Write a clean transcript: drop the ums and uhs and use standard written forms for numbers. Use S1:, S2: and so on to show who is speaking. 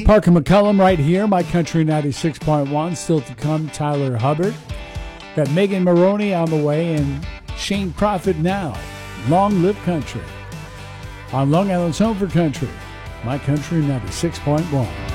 S1: Parker McCullum right here, My Country 96.1. Still to come, Tyler Hubbard. Got Megan Maroney on the way and Shane Prophet now. Long Live Country. On Long Island's Home for Country, My Country 96.1.